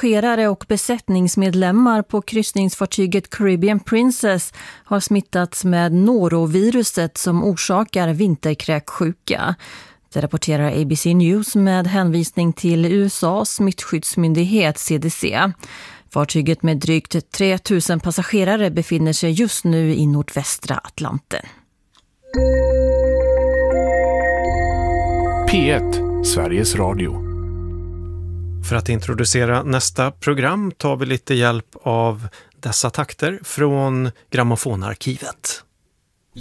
passagerare och besättningsmedlemmar på kryssningsfartyget Caribbean Princess har smittats med noroviruset som orsakar vinterkräksjuka. Det rapporterar ABC News med hänvisning till USAs smittskyddsmyndighet CDC. Fartyget med drygt 3000 passagerare befinner sig just nu i nordvästra Atlanten. P1, Sveriges Radio. För att introducera nästa program tar vi lite hjälp av dessa takter från Grammofonarkivet.